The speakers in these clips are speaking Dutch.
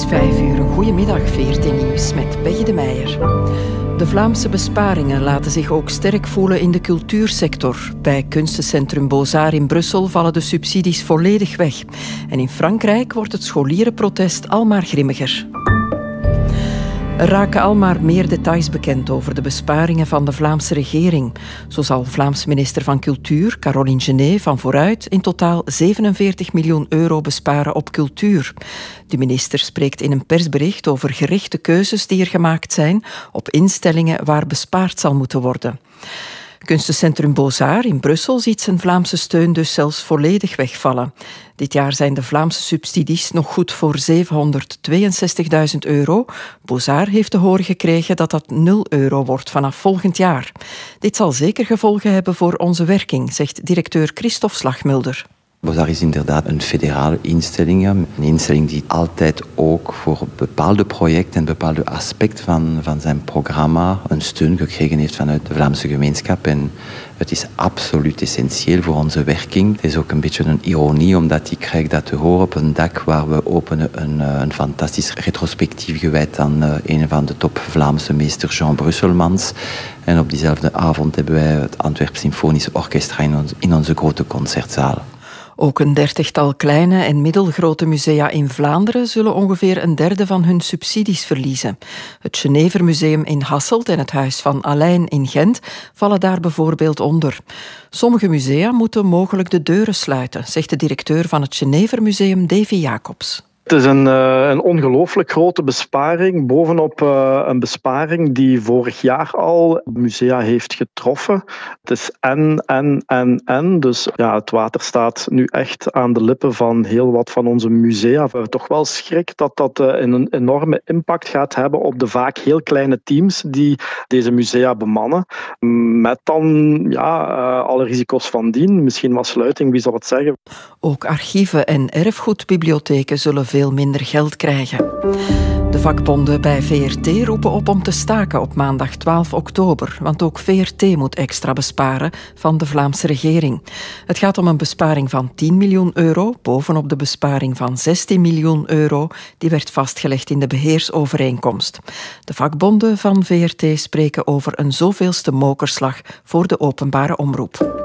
is 5 uur. Een goedemiddag, VRT Nieuws met Peggy de Meijer. De Vlaamse besparingen laten zich ook sterk voelen in de cultuursector. Bij kunstencentrum Beaux-Arts in Brussel vallen de subsidies volledig weg. En in Frankrijk wordt het scholierenprotest almaar grimmiger. Er raken almaar meer details bekend over de besparingen van de Vlaamse regering. Zo zal Vlaams minister van Cultuur, Caroline Genet van Vooruit, in totaal 47 miljoen euro besparen op cultuur. De minister spreekt in een persbericht over gerichte keuzes die er gemaakt zijn op instellingen waar bespaard zal moeten worden. Kunstencentrum Beaux-Arts in Brussel ziet zijn Vlaamse steun dus zelfs volledig wegvallen. Dit jaar zijn de Vlaamse subsidies nog goed voor 762.000 euro. Beaux-Arts heeft te horen gekregen dat dat 0 euro wordt vanaf volgend jaar. Dit zal zeker gevolgen hebben voor onze werking, zegt directeur Christophe Slagmulder. Beaux-Arts is inderdaad een federale instelling. Een instelling die altijd ook voor bepaalde projecten en bepaalde aspecten van zijn programma een steun gekregen heeft vanuit de Vlaamse gemeenschap. En het is absoluut essentieel voor onze werking. Het is ook een beetje een ironie, omdat ik krijg dat te horen op een dag waar we openen een fantastisch retrospectief gewijd aan een van de top Vlaamse meesters, Jean Brusselmans. En op diezelfde avond hebben wij het Antwerp Symfonisch Orchestra in onze grote concertzaal. Ook een 30-tal kleine en middelgrote musea in Vlaanderen zullen ongeveer een derde van hun subsidies verliezen. Het Genevermuseum in Hasselt en het Huis van Alein in Gent vallen daar bijvoorbeeld onder. Sommige musea moeten mogelijk de deuren sluiten, zegt de directeur van het Genevermuseum, Davy Jacobs. Het is een ongelooflijk grote besparing, bovenop een besparing die vorig jaar al musea heeft getroffen. Het is en. Dus ja, het water staat nu echt aan de lippen van heel wat van onze musea. We hebben toch wel schrik dat een enorme impact gaat hebben op de vaak heel kleine teams die deze musea bemannen. Met dan alle risico's van dien. Misschien wat sluiting, wie zal het zeggen. Ook archieven en erfgoedbibliotheken zullen veel minder geld krijgen. De vakbonden bij VRT roepen op om te staken op maandag 12 oktober, want ook VRT moet extra besparen van de Vlaamse regering. Het gaat om een besparing van 10 miljoen euro, bovenop de besparing van 16 miljoen euro, die werd vastgelegd in de beheersovereenkomst. De vakbonden van VRT spreken over een zoveelste mokerslag voor de openbare omroep.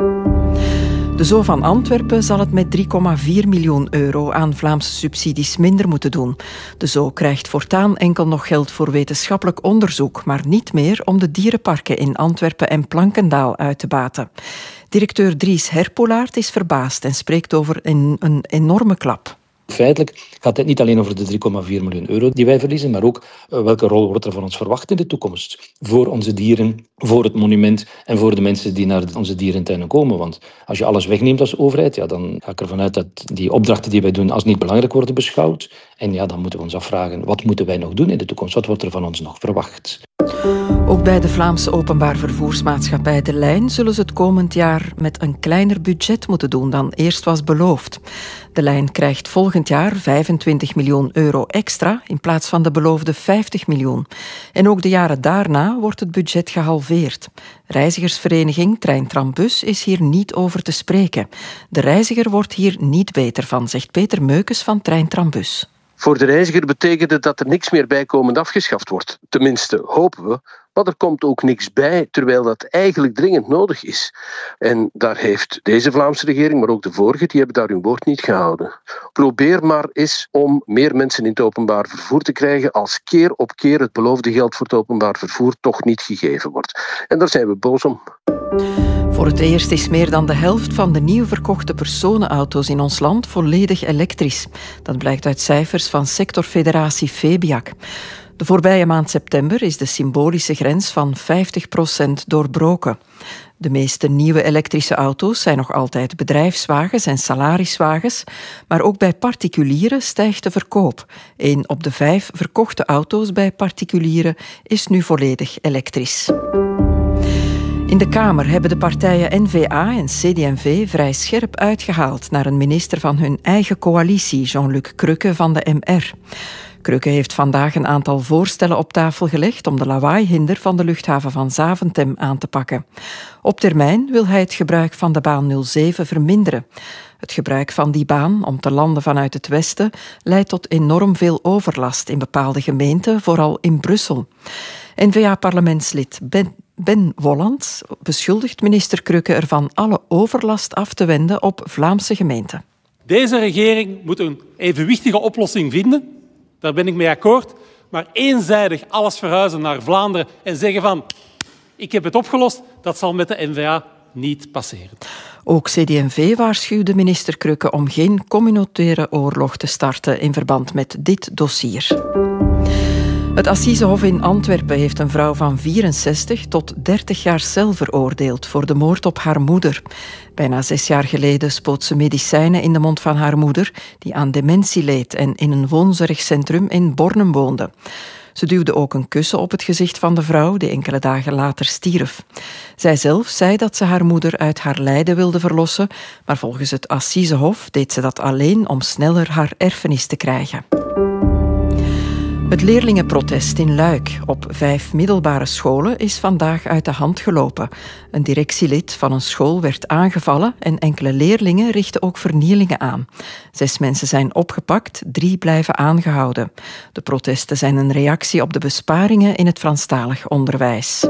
De Zoo van Antwerpen zal het met 3,4 miljoen euro aan Vlaamse subsidies minder moeten doen. De Zoo krijgt voortaan enkel nog geld voor wetenschappelijk onderzoek, maar niet meer om de dierenparken in Antwerpen en Plankendaal uit te baten. Directeur Dries Herpolaert is verbaasd en spreekt over een enorme klap. Feitelijk gaat het niet alleen over de 3,4 miljoen euro die wij verliezen, maar ook welke rol wordt er van ons verwacht in de toekomst. Voor onze dieren, voor het monument en voor de mensen die naar onze dierentuinen komen. Want als je alles wegneemt als overheid, dan ga ik ervan uit dat die opdrachten die wij doen als niet belangrijk worden beschouwd. En dan moeten we ons afvragen, wat moeten wij nog doen in de toekomst? Wat wordt er van ons nog verwacht? Ook bij de Vlaamse openbaar vervoersmaatschappij De Lijn zullen ze het komend jaar met een kleiner budget moeten doen dan eerst was beloofd. De Lijn krijgt volgend jaar 25 miljoen euro extra in plaats van de beloofde 50 miljoen. En ook de jaren daarna wordt het budget gehalveerd. Reizigersvereniging Trein Tram Bus is hier niet over te spreken. De reiziger wordt hier niet beter van, zegt Peter Meukes van Trein Tram Bus. Voor de reiziger betekent het dat er niks meer bijkomend afgeschaft wordt. Tenminste, hopen we. Maar er komt ook niks bij, terwijl dat eigenlijk dringend nodig is. En daar heeft deze Vlaamse regering, maar ook de vorige, die hebben daar hun woord niet gehouden. Probeer maar eens om meer mensen in het openbaar vervoer te krijgen als keer op keer het beloofde geld voor het openbaar vervoer toch niet gegeven wordt. En daar zijn we boos om. Voor het eerst is meer dan de helft van de nieuw verkochte personenauto's in ons land volledig elektrisch. Dat blijkt uit cijfers van sectorfederatie Febiak. De voorbije maand september is de symbolische grens van 50% doorbroken. De meeste nieuwe elektrische auto's zijn nog altijd bedrijfswagens en salariswagens, maar ook bij particulieren stijgt de verkoop. 1 op de 5 verkochte auto's bij particulieren is nu volledig elektrisch. In de Kamer hebben de partijen N-VA en CD&V vrij scherp uitgehaald naar een minister van hun eigen coalitie, Jean-Luc Crukke van de MR. Kröke heeft vandaag een aantal voorstellen op tafel gelegd om de lawaaihinder van de luchthaven van Zaventem aan te pakken. Op termijn wil hij het gebruik van de baan 07 verminderen. Het gebruik van die baan om te landen vanuit het westen leidt tot enorm veel overlast in bepaalde gemeenten, vooral in Brussel. N-VA-parlementslid Ben Wollands beschuldigt minister Kröke ervan alle overlast af te wenden op Vlaamse gemeenten. Deze regering moet een evenwichtige oplossing vinden. Daar ben ik mee akkoord. Maar eenzijdig alles verhuizen naar Vlaanderen en zeggen van ik heb het opgelost, dat zal met de N-VA niet passeren. Ook CD&V waarschuwde minister Kröke om geen communautaire oorlog te starten in verband met dit dossier. Het Assisehof in Antwerpen heeft een vrouw van 64 tot 30 jaar cel veroordeeld voor de moord op haar moeder. Bijna 6 jaar geleden spoot ze medicijnen in de mond van haar moeder, die aan dementie leed en in een woonzorgcentrum in Bornem woonde. Ze duwde ook een kussen op het gezicht van de vrouw, die enkele dagen later stierf. Zij zelf zei dat ze haar moeder uit haar lijden wilde verlossen, maar volgens het Assisehof deed ze dat alleen om sneller haar erfenis te krijgen. Het leerlingenprotest in Luik op 5 middelbare scholen is vandaag uit de hand gelopen. Een directielid van een school werd aangevallen en enkele leerlingen richtten ook vernielingen aan. 6 mensen zijn opgepakt, 3 blijven aangehouden. De protesten zijn een reactie op de besparingen in het Franstalig onderwijs.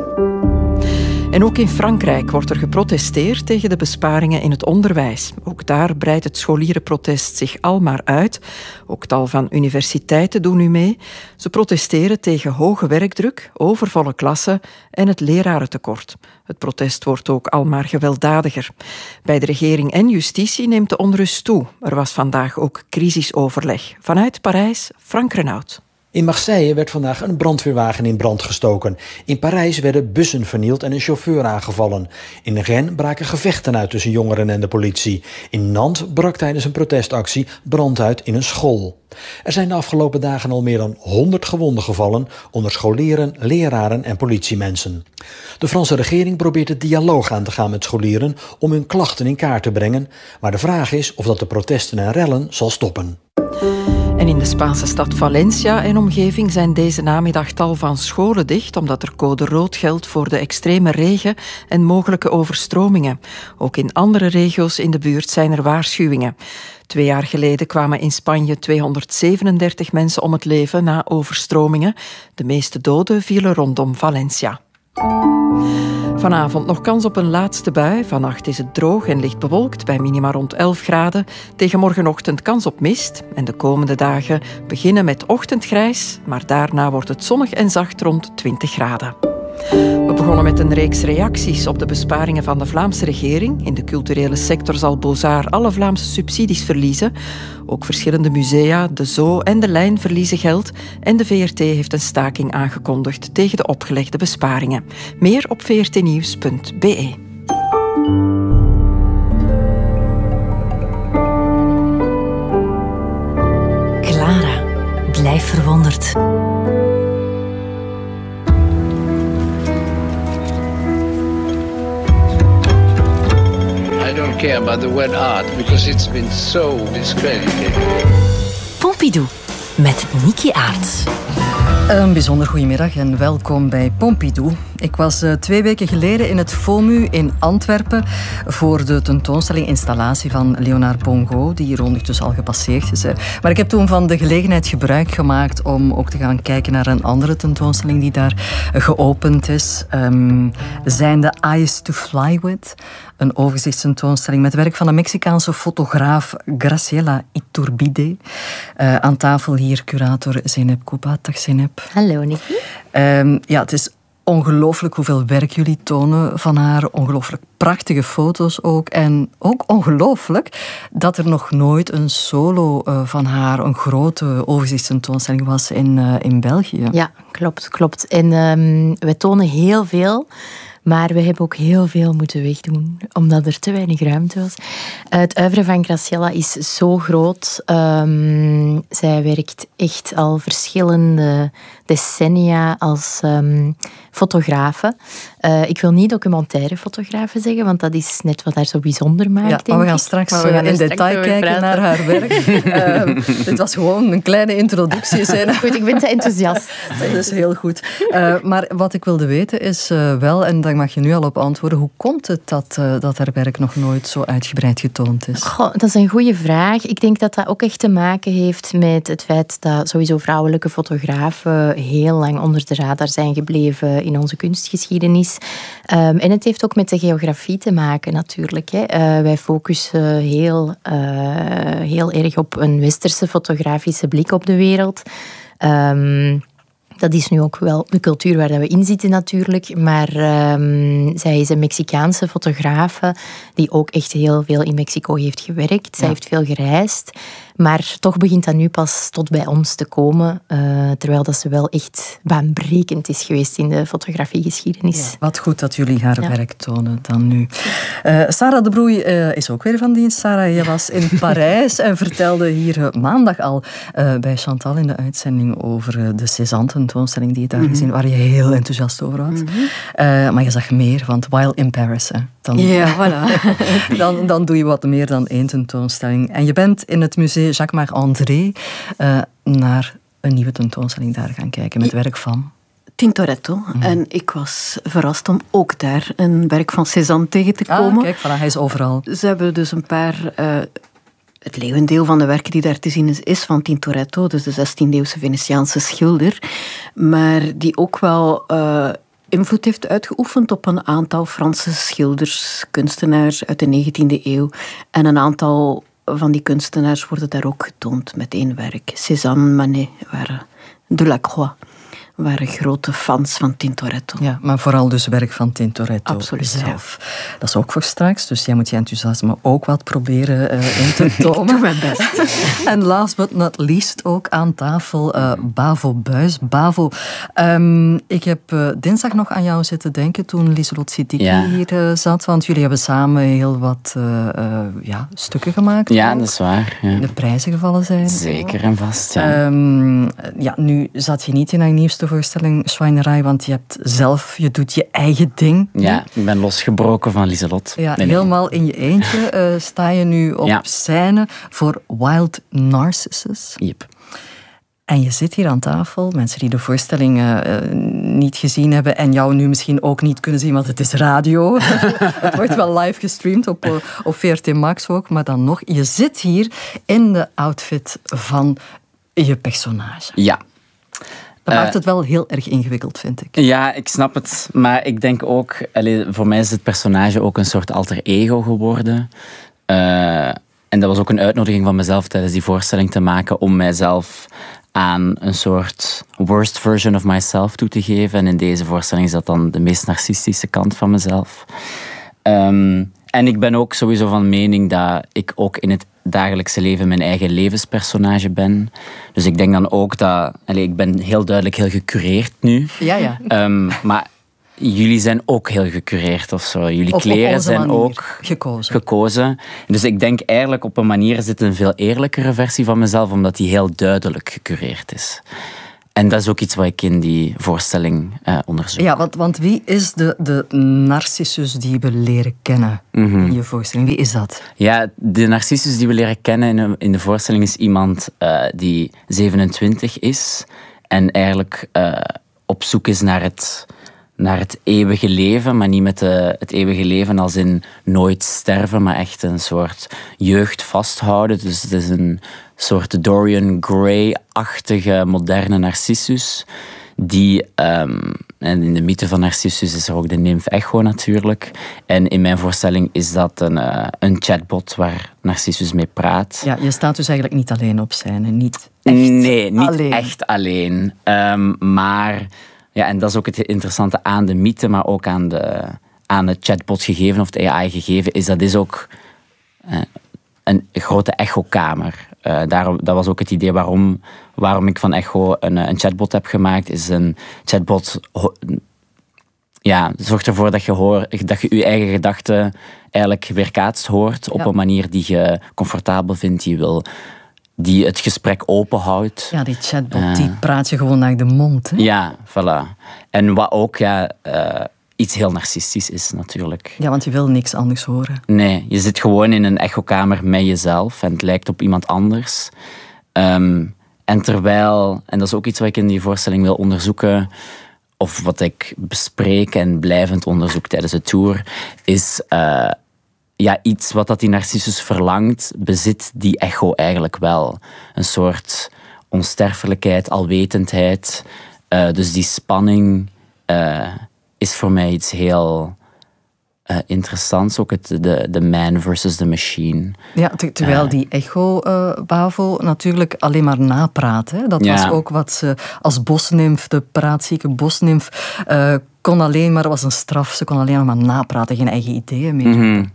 En ook in Frankrijk wordt er geprotesteerd tegen de besparingen in het onderwijs. Ook daar breidt het scholierenprotest zich al maar uit. Ook tal van universiteiten doen nu mee. Ze protesteren tegen hoge werkdruk, overvolle klassen en het lerarentekort. Het protest wordt ook al maar gewelddadiger. Bij de regering en justitie neemt de onrust toe. Er was vandaag ook crisisoverleg. Vanuit Parijs, Frank Renaud. In Marseille werd vandaag een brandweerwagen in brand gestoken. In Parijs werden bussen vernield en een chauffeur aangevallen. In Rennes braken gevechten uit tussen jongeren en de politie. In Nantes brak tijdens een protestactie brand uit in een school. Er zijn de afgelopen dagen al meer dan 100 gewonden gevallen onder scholieren, leraren en politiemensen. De Franse regering probeert het dialoog aan te gaan met scholieren om hun klachten in kaart te brengen. Maar de vraag is of dat de protesten en rellen zal stoppen. En in de Spaanse stad Valencia en omgeving zijn deze namiddag tal van scholen dicht, omdat er code rood geldt voor de extreme regen en mogelijke overstromingen. Ook in andere regio's in de buurt zijn er waarschuwingen. 2 jaar geleden kwamen in Spanje 237 mensen om het leven na overstromingen. De meeste doden vielen rondom Valencia. Vanavond nog kans op een laatste bui. Vannacht is het droog en licht bewolkt bij minima rond 11 graden. Tegen morgenochtend kans op mist. En de komende dagen beginnen met ochtendgrijs, maar daarna wordt het zonnig en zacht rond 20 graden. We begonnen met een reeks reacties op de besparingen van de Vlaamse regering. In de culturele sector zal Beaux-Arts alle Vlaamse subsidies verliezen. Ook verschillende musea, de Zoo en de Lijn verliezen geld. En de VRT heeft een staking aangekondigd tegen de opgelegde besparingen. Meer op vrtnieuws.be. Clara, blijf verwonderd. I don't care about the word art because it's been so discredited. Pompidou met Niki Aerts. Een bijzonder goedemiddag en welkom bij Pompidou. Ik was 2 weken geleden in het FOMU in Antwerpen voor de tentoonstelling installatie van Leonard Bongo, die hier ondertussen al gepasseerd is. Maar ik heb toen van de gelegenheid gebruik gemaakt om ook te gaan kijken naar een andere tentoonstelling die daar geopend is. Zijn de Eyes to Fly With. Een overzichtstentoonstelling met werk van de Mexicaanse fotograaf Graciela Iturbide. Aan tafel hier curator Zeynep Kouba. Dag Zeynep. Hallo Niki. Ja, het is ongelooflijk hoeveel werk jullie tonen van haar. Ongelooflijk prachtige foto's ook. En ook ongelooflijk dat er nog nooit een solo van haar, een grote overzichtstentoonstelling was in België. Ja, klopt. En wij tonen heel veel Maar we hebben ook heel veel moeten wegdoen, omdat er te weinig ruimte was. Het oeuvre van Graciela is zo groot. Zij werkt echt al verschillende decennia als fotografe. Ik wil niet documentaire fotografe zeggen, want dat is net wat haar zo bijzonder maakt. Ja, maar we gaan straks in detail kijken naar haar werk. Dit was gewoon een kleine introductie. Goed, ik ben te enthousiast. Dat is heel goed. Maar wat ik wilde weten is wel, en daar mag je nu al op antwoorden, hoe komt het dat haar werk nog nooit zo uitgebreid getoond is? Goh, dat is een goede vraag. Ik denk dat dat ook echt te maken heeft met het feit dat sowieso vrouwelijke fotografen heel lang onder de radar zijn gebleven in onze kunstgeschiedenis. En het heeft ook met de geografie te maken natuurlijk. Hè. Wij focussen heel erg op een westerse fotografische blik op de wereld. Dat is nu ook wel de cultuur waar we in zitten natuurlijk. Maar zij is een Mexicaanse fotografe die ook echt heel veel in Mexico heeft gewerkt. Zij heeft veel gereisd. Maar toch begint dat nu pas tot bij ons te komen. Terwijl dat ze wel echt baanbrekend is geweest in de fotografiegeschiedenis. Ja, wat goed dat jullie haar werk tonen dan nu. Sarah de Broei is ook weer van dienst. Sarah, je was in Parijs en vertelde hier maandag al bij Chantal in de uitzending over de Cézanne-tentoonstelling die je daar gezien, waar je heel enthousiast over was. Maar je zag meer, want while in Paris, dan doe je wat meer dan 1 tentoonstelling. En je bent in het museum Jacques André naar een nieuwe tentoonstelling daar gaan kijken met werk van Tintoretto. En ik was verrast om ook daar een werk van Cézanne tegen te komen. Kijk, hij is overal. Ze hebben dus een paar... Het leeuwendeel van de werken die daar te zien is van Tintoretto, dus de 16e-eeuwse Venetiaanse schilder, maar die ook wel invloed heeft uitgeoefend op een aantal Franse schilders, kunstenaars uit de 19e eeuw. En een aantal van die kunstenaars worden daar ook getoond met 1 werk. Cézanne, Manet, Delacroix waren grote fans van Tintoretto. Ja, maar vooral dus werk van Tintoretto zelf. Ja. Dat is ook voor straks, dus jij moet je enthousiasme ook wat proberen in te tonen. Ik doe mijn best. En last but not least ook aan tafel Bavo Buijs. Bavo, ik heb dinsdag nog aan jou zitten denken toen Lieselot Siddiqui hier zat, want jullie hebben samen heel wat stukken gemaakt. Ja, ook. Dat is waar. Ja. De prijzen gevallen zijn. Zeker en vast, ja. Nu zat je niet in haar nieuwste voorstelling Schweinerij, want je doet je eigen ding. Ja, ik ben losgebroken van Lieselot. Ja, helemaal in je eentje sta je nu op scène voor Wild Narcissus. Yep. En je zit hier aan tafel, mensen die de voorstelling niet gezien hebben en jou nu misschien ook niet kunnen zien, want het is radio. Het wordt wel live gestreamd op VRT Max ook, maar dan nog, je zit hier in de outfit van je personage. Ja. Dat maakt het wel heel erg ingewikkeld, vind ik. Ja, ik snap het. Maar ik denk ook, voor mij is het personage ook een soort alter ego geworden. En dat was ook een uitnodiging van mezelf tijdens die voorstelling te maken om mijzelf aan een soort worst version of myself toe te geven. En in deze voorstelling is dat dan de meest narcistische kant van mezelf. En ik ben ook sowieso van mening dat ik ook in het dagelijkse leven mijn eigen levenspersonage ben. Dus ik denk dan ook dat... ik ben heel duidelijk heel gecureerd nu. Ja. Maar jullie zijn ook heel gecureerd of zo. Jullie kleren zijn ook gekozen. Dus ik denk eigenlijk op een manier is dit een veel eerlijkere versie van mezelf, omdat die heel duidelijk gecureerd is. En dat is ook iets wat ik in die voorstelling onderzoek. Ja, want wie is de Narcissus die we leren kennen in je voorstelling? Wie is dat? Ja, de Narcissus die we leren kennen in de voorstelling is iemand die 27 is en eigenlijk op zoek is naar het eeuwige leven, maar niet met het eeuwige leven als in nooit sterven, maar echt een soort jeugd vasthouden. Dus het is een soort Dorian Gray-achtige moderne Narcissus. Die, en in de mythe van Narcissus is er ook de nymf Echo natuurlijk. En in mijn voorstelling is dat een chatbot waar Narcissus mee praat. Ja, je staat dus eigenlijk niet alleen op scène, niet echt alleen. Maar... Ja, en dat is ook het interessante aan de mythe, maar ook aan het chatbot gegeven, of de AI gegeven, is dat is ook een grote echokamer. Dat was ook het idee waarom ik van Echo een chatbot heb gemaakt. Is een chatbot zorgt ervoor dat je je eigen gedachten eigenlijk weerkaatst hoort op een manier die je comfortabel vindt, die het gesprek openhoudt. Ja, die chatbot, die praat je gewoon naar de mond. Hè? Ja, voilà. En wat ook iets heel narcistisch is natuurlijk. Ja, want je wil niks anders horen. Nee, je zit gewoon in een echokamer met jezelf en het lijkt op iemand anders. En dat is ook iets wat ik in die voorstelling wil onderzoeken, of wat ik bespreek en blijvend onderzoek tijdens de tour, is iets wat die Narcissus verlangt, bezit die echo eigenlijk wel. Een soort onsterfelijkheid, alwetendheid. Dus die spanning is voor mij iets heel interessants. Ook de man versus the machine. Ja, terwijl die echo, Bavo, natuurlijk alleen maar napraat. Hè? Dat was ook wat ze als bosnimf, de praatzieke bosnimf, kon alleen maar, was een straf. Ze kon alleen nog maar napraten, geen eigen ideeën meer. Mm-hmm.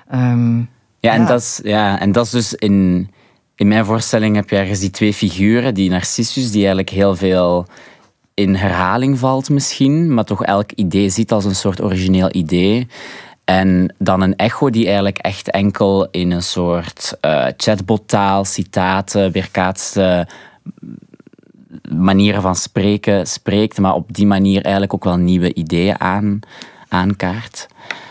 En dat is dus in mijn voorstelling heb je ergens die twee figuren, die Narcissus, die eigenlijk heel veel in herhaling valt misschien, maar toch elk idee ziet als een soort origineel idee. En dan een echo die eigenlijk echt enkel in een soort chatbottaal, citaten, weerkaatste manieren van spreken spreekt, maar op die manier eigenlijk ook wel nieuwe ideeën aankaart.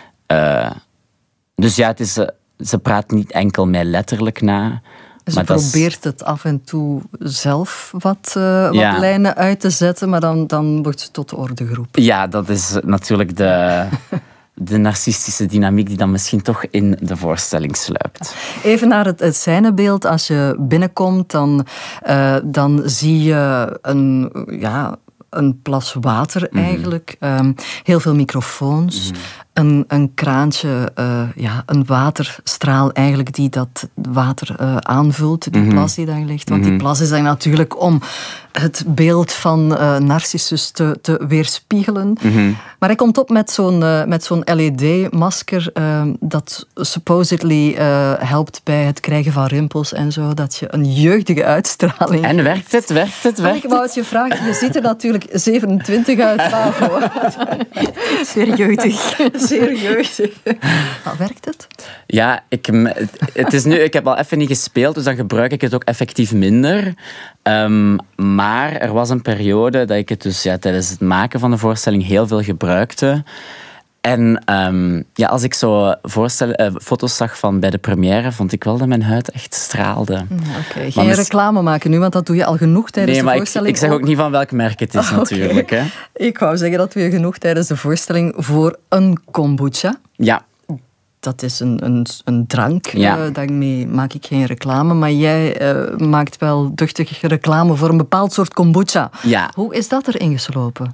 Dus het is, ze praat niet enkel mij letterlijk na. Ze probeert het af en toe zelf wat lijnen uit te zetten, maar dan wordt ze tot de orde geroepen. Ja, dat is natuurlijk de narcistische dynamiek die dan misschien toch in de voorstelling sluipt. Even naar het scènebeeld. Als je binnenkomt, dan zie je een plas water eigenlijk. Heel veel microfoons. Een kraantje, een waterstraal eigenlijk die dat water aanvult, die plas die daar ligt. Want die plas is dan natuurlijk om het beeld van Narcissus te weerspiegelen. Maar hij komt op met zo'n LED-masker dat supposedly helpt bij het krijgen van rimpels en zo, dat je een jeugdige uitstraling... En werkt het? Ik wou het je vragen, je ziet er natuurlijk 27 uit, Bavo. Zeer jeugdig. Zeer jeugdig. Maar werkt het? Ja, ik heb al even niet gespeeld, dus dan gebruik ik het ook effectief minder. Maar er was een periode dat ik het dus tijdens het maken van de voorstelling heel veel gebruikte. En als ik zo foto's zag van bij de première, vond ik wel dat mijn huid echt straalde. Oké. Geen reclame maken nu, want dat doe je al genoeg tijdens de voorstelling. Ik zeg ook niet van welk merk het is natuurlijk. Hè. Ik wou zeggen dat doe je genoeg tijdens de voorstelling voor een kombucha. Ja. Dat is een drank, daarmee maak ik geen reclame. Maar jij maakt wel duchtig reclame voor een bepaald soort kombucha. Ja. Hoe is dat erin geslopen?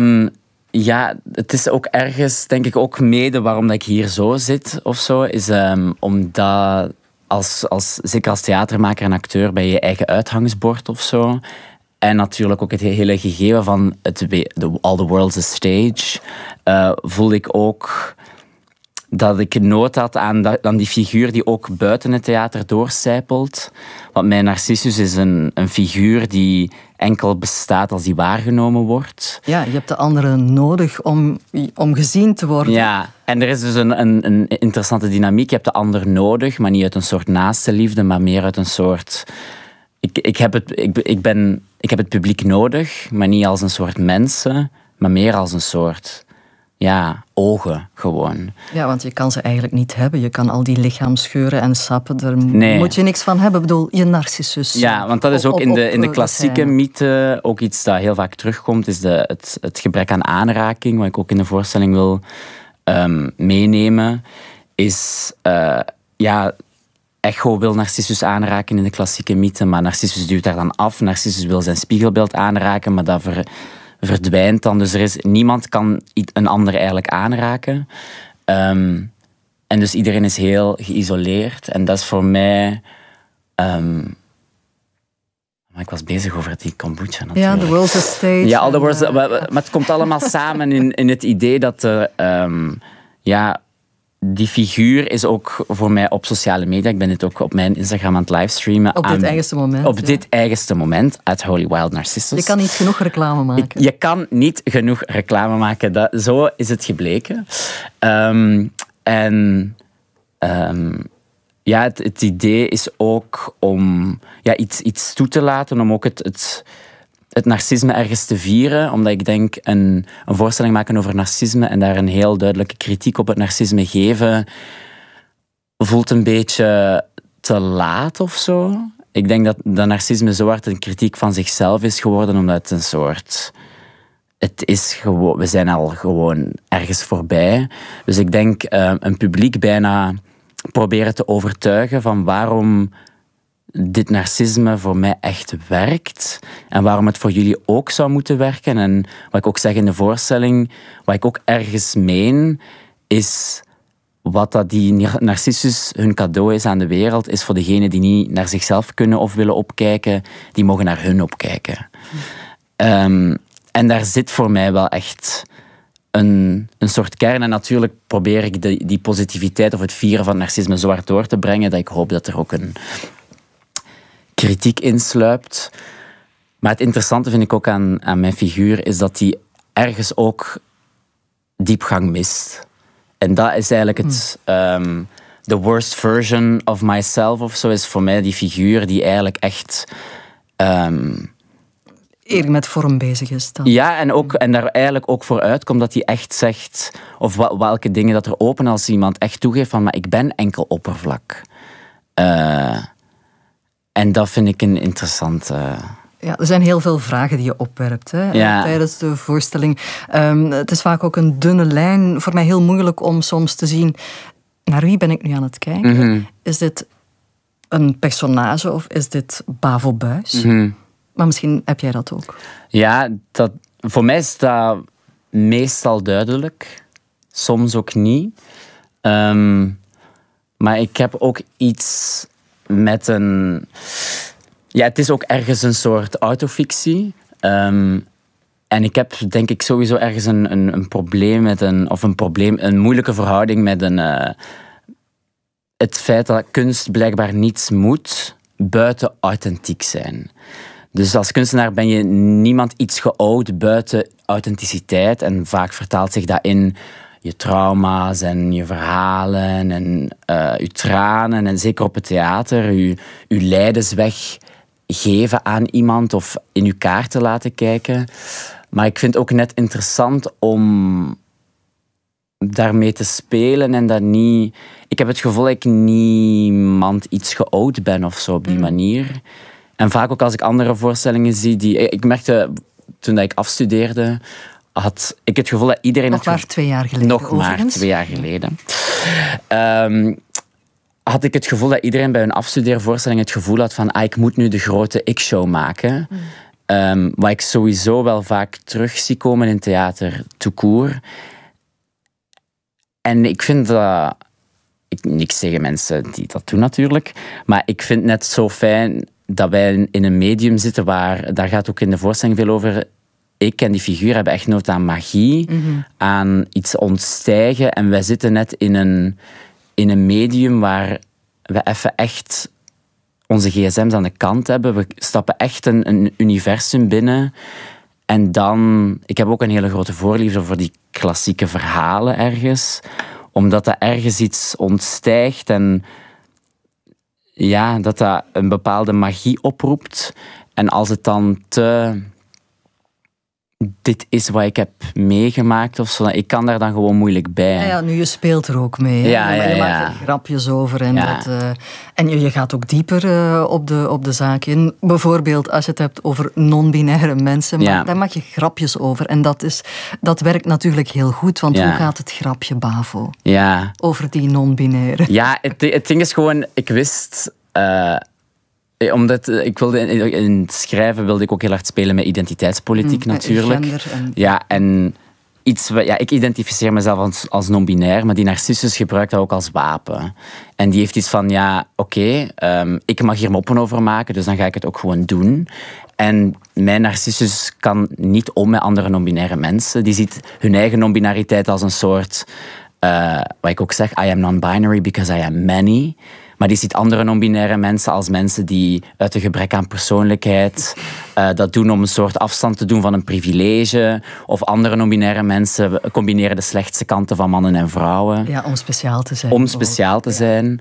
Het is ook ergens, denk ik, ook mede waarom dat ik hier zo zit of zo, is omdat zeker als theatermaker en acteur bij je eigen uitgangsbord of zo. En natuurlijk ook het hele gegeven van all the world's a stage, voelde ik ook dat ik nood had aan die figuur die ook buiten het theater doorcijpelt. Want mijn Narcissus is een figuur die enkel bestaat als die waargenomen wordt. Ja, je hebt de anderen nodig om gezien te worden. Ja, en er is dus een interessante dynamiek. Je hebt de ander nodig, maar niet uit een soort naaste liefde, maar meer uit een soort... Ik heb het publiek nodig, maar niet als een soort mensen, maar meer als een soort... ogen gewoon. Ja, want je kan ze eigenlijk niet hebben. Je kan al die lichaamsgeuren en sappen, daar moet je niks van hebben. Ik bedoel, je Narcissus. Ja, want dat is ook in de klassieke mythe ook iets dat heel vaak terugkomt, is het gebrek aan aanraking, wat ik ook in de voorstelling wil meenemen, is... Echo wil Narcissus aanraken in de klassieke mythe, maar Narcissus duwt daar dan af. Narcissus wil zijn spiegelbeeld aanraken, maar dat verdwijnt dan. Dus niemand kan een ander eigenlijk aanraken. En dus iedereen is heel geïsoleerd. En dat is voor mij... maar ik was bezig over die kombucha natuurlijk. Ja, the world's a stage. Ja, maar het komt allemaal samen in het idee dat die figuur is ook voor mij op sociale media. Ik ben dit ook op mijn Instagram aan het livestreamen. Op dit eigenste moment. Op dit eigenste moment, at Holy Wild Narcissus. Je kan niet genoeg reclame maken. Je kan niet genoeg reclame maken. Zo is het gebleken. Het idee is ook om iets toe te laten, om ook het narcisme ergens te vieren. Omdat ik denk, een voorstelling maken over narcisme en daar een heel duidelijke kritiek op het narcisme geven, voelt een beetje te laat of zo. Ik denk dat narcisme zo hard een kritiek van zichzelf is geworden, omdat het een soort... we zijn al gewoon ergens voorbij. Dus ik denk een publiek bijna proberen te overtuigen van waarom dit narcisme voor mij echt werkt en waarom het voor jullie ook zou moeten werken. En wat ik ook zeg in de voorstelling, wat ik ook ergens meen, is wat dat die Narcissus hun cadeau is aan de wereld, is voor degenen die niet naar zichzelf kunnen of willen opkijken, die mogen naar hun opkijken. En daar zit voor mij wel echt een soort kern. En natuurlijk probeer ik die positiviteit of het vieren van narcisme zo hard door te brengen dat ik hoop dat er ook een kritiek insluipt. Maar het interessante vind ik ook aan mijn figuur is dat die ergens ook diepgang mist. En dat is eigenlijk het... the worst version of myself of zo is voor mij die figuur die eigenlijk echt... Eerlijk met vorm bezig is dan. Ja, en daar eigenlijk ook voor uitkomt dat hij echt zegt, of welke dingen dat er open als iemand echt toegeeft van, maar ik ben enkel oppervlak. En dat vind ik een interessante... Ja, er zijn heel veel vragen die je opwerpt tijdens de voorstelling. Het is vaak ook een dunne lijn. Voor mij heel moeilijk om soms te zien, naar wie ben ik nu aan het kijken? Mm-hmm. Is dit een personage of is dit Bavo Buijs? Mm-hmm. Maar misschien heb jij dat ook. Ja, voor mij is dat meestal duidelijk. Soms ook niet. Maar ik heb ook iets met een... Ja, het is ook ergens een soort autofictie. En ik heb denk ik sowieso ergens een probleem met een moeilijke verhouding met het feit dat kunst blijkbaar niets moet buiten authentiek zijn. Dus als kunstenaar ben je niemand iets geoud buiten authenticiteit. En vaak vertaalt zich dat in je trauma's en je verhalen en je tranen. En zeker op het theater, je lijdensweg geven aan iemand of in je kaarten laten kijken. Maar ik vind het ook net interessant om daarmee te spelen en dat niet... Ik heb het gevoel dat ik niemand iets geoud ben of zo op die manier. En vaak ook als ik andere voorstellingen zie ik merkte, toen ik afstudeerde, had ik het gevoel dat iedereen... Nog maar 2 jaar geleden. Nog maar 2 jaar geleden. Had ik het gevoel dat iedereen bij hun afstudeervoorstelling het gevoel had van ik moet nu de grote ik-show maken. Wat ik sowieso wel vaak terug zie komen in theater tout court. En ik vind dat... Niks tegen mensen die dat doen natuurlijk. Maar ik vind het net zo fijn dat wij in een medium zitten waar... Daar gaat ook in de voorstelling veel over... Ik en die figuur hebben echt nood aan magie. Mm-hmm. Aan iets ontstijgen. En wij zitten net in een medium waar we even echt onze gsm's aan de kant hebben. We stappen echt een universum binnen. En dan... Ik heb ook een hele grote voorliefde voor die klassieke verhalen ergens. Omdat dat ergens iets ontstijgt en ja, dat een bepaalde magie oproept. En als het dan dit is wat ik heb meegemaakt of zo, ik kan daar dan gewoon moeilijk bij. Ja, nu je speelt er ook mee. Ja, je maakt er grapjes over en je gaat ook dieper op de zaak in. Bijvoorbeeld als je het hebt over non-binaire mensen, maar daar maak je grapjes over. En dat werkt natuurlijk heel goed, want hoe gaat het grapje, Bavo? Ja. Over die non-binaire. Ja, het ding is gewoon, ik wist... Omdat ik wilde in het schrijven wilde ik ook heel hard spelen met identiteitspolitiek natuurlijk. Gender ik identificeer mezelf als non-binair, maar die Narcissus gebruikt dat ook als wapen. En die heeft iets van, ik mag hier moppen over maken, dus dan ga ik het ook gewoon doen. En mijn Narcissus kan niet om met andere non-binaire mensen. Die ziet hun eigen non-binariteit als een soort wat ik ook zeg, I am non-binary because I am many. Maar die ziet andere non-binaire mensen als mensen die uit een gebrek aan persoonlijkheid dat doen om een soort afstand te doen van een privilege. Of andere non-binaire mensen combineren de slechtste kanten van mannen en vrouwen. Ja, om speciaal te zijn. Om speciaal te zijn.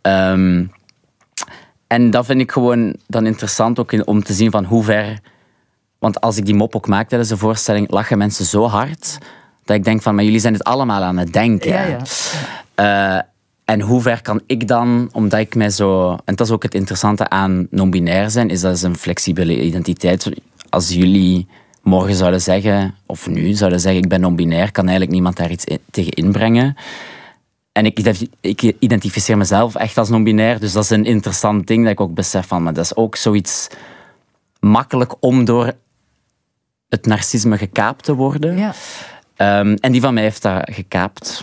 En dat vind ik gewoon dan interessant ook om te zien van hoe ver... Want als ik die mop ook maak tijdens de voorstelling, lachen mensen zo hard dat ik denk van, maar jullie zijn het allemaal aan het denken. Ja. En hoe ver kan ik dan, omdat ik mij zo... En dat is ook het interessante aan non-binair zijn, is dat is een flexibele identiteit. Als jullie morgen zouden zeggen, of nu zouden zeggen, ik ben non-binair, kan eigenlijk niemand daar iets tegen inbrengen. En ik identificeer mezelf echt als non-binair, dus dat is een interessant ding dat ik ook besef van, maar dat is ook zoiets makkelijk om door het narcisme gekaapt te worden. Ja. En die van mij heeft dat gekaapt.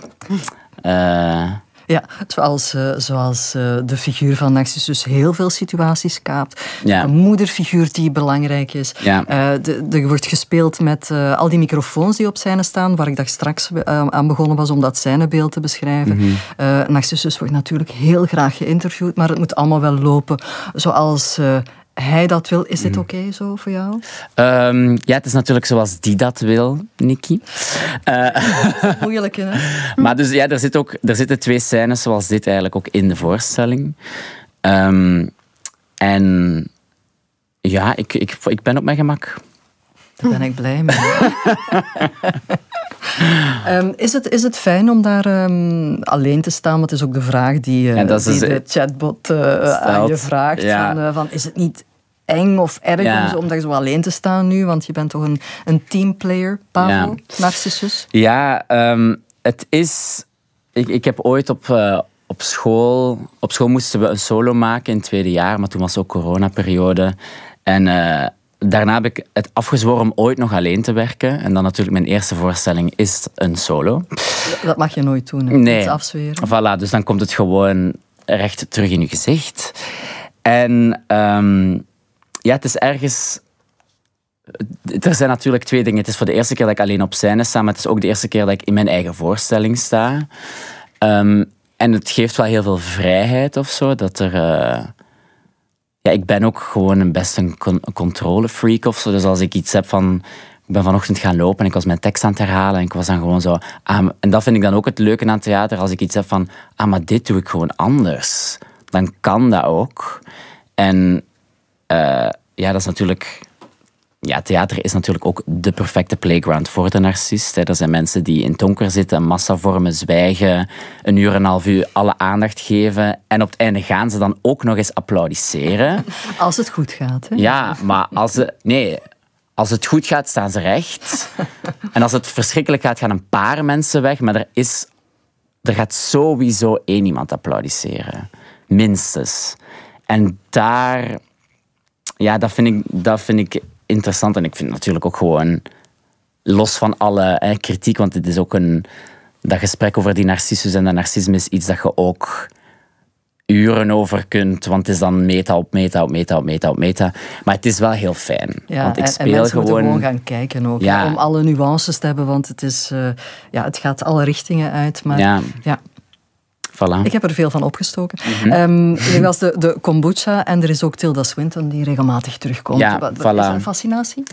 Ja, zoals de figuur van Narcissus heel veel situaties kaapt. Ja. Een moederfiguur die belangrijk is. Ja. Er wordt gespeeld met al die microfoons die op scène staan, waar ik daar straks aan begonnen was om dat scènebeeld te beschrijven. Mm-hmm. Narcissus wordt natuurlijk heel graag geïnterviewd, maar het moet allemaal wel lopen zoals... hij dat wil. Is dit oké zo voor jou? Ja, het is natuurlijk zoals die dat wil, Nikki. Moeilijk, hè? Maar dus ja, er zitten 2 scènes zoals dit eigenlijk ook in de voorstelling. En ja, ik ben op mijn gemak. Daar ben ik blij mee. Is het fijn om daar alleen te staan? Want het is ook de vraag die de chatbot aan je vraagt. Ja. Van, is het niet eng of erg om daar zo alleen te staan nu? Want je bent toch een teamplayer, Pavel, Narcissus? Ja, het is... Ik heb ooit op school moesten we een solo maken in het 2e jaar, maar toen was ook coronaperiode. En... daarna heb ik het afgezworen om ooit nog alleen te werken. En dan natuurlijk mijn eerste voorstelling is een solo. Dat mag je nooit doen, hè? Nee. Iets afzweren. Voilà, dus dan komt het gewoon recht terug in je gezicht. En ja, het is ergens... Er zijn natuurlijk 2 dingen. Het is voor de eerste keer dat ik alleen op scène sta, maar het is ook de eerste keer dat ik in mijn eigen voorstelling sta. En het geeft wel heel veel vrijheid of zo, dat er... Ja, ik ben ook gewoon best een controlefreak of zo. Dus als ik iets heb van... Ik ben vanochtend gaan lopen en ik was mijn tekst aan het herhalen. En ik was dan gewoon zo... en dat vind ik dan ook het leuke aan theater. Als ik iets heb van... maar dit doe ik gewoon anders. Dan kan dat ook. En ja, dat is natuurlijk... Ja, theater is natuurlijk ook de perfecte playground voor de narcist. Er zijn mensen die in het donker zitten, een massa vormen, zwijgen, 1,5 uur alle aandacht geven. En op het einde gaan ze dan ook nog eens applaudisseren. Als het goed gaat, hè? Ja, maar als het goed gaat, staan ze recht. En als het verschrikkelijk gaat, gaan een paar mensen weg. Maar er gaat sowieso 1 iemand applaudisseren. Minstens. En daar... Ja, dat vind ik interessant. En ik vind het natuurlijk ook gewoon... Los van alle kritiek, want het is ook dat gesprek over die narcissus en dat narcisme is iets dat je ook uren over kunt, want het is dan meta op meta op meta op meta op meta. Maar het is wel heel fijn. Ja, want ik speel en mensen moeten gewoon gaan kijken ook, ja. Om alle nuances te hebben, want het is, het gaat alle richtingen uit. Maar ja. Voilà. Ik heb er veel van opgestoken. Er was de kombucha en er is ook Tilda Swinton die regelmatig terugkomt. Ja, Wat is voilà. een fascinatie?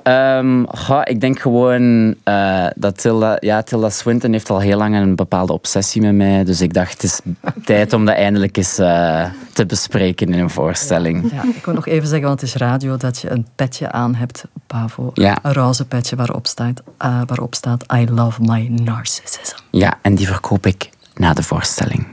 Ik denk gewoon dat Tilda Swinton heeft al heel lang een bepaalde obsessie met mij. Dus ik dacht, het is tijd om dat eindelijk eens te bespreken in een voorstelling. Ja, ik wil nog even zeggen, want het is radio, dat je een petje aan hebt, Pavo. Ja. Een roze petje waarop staat I love my narcissism. Ja, en die verkoop ik na de voorstelling.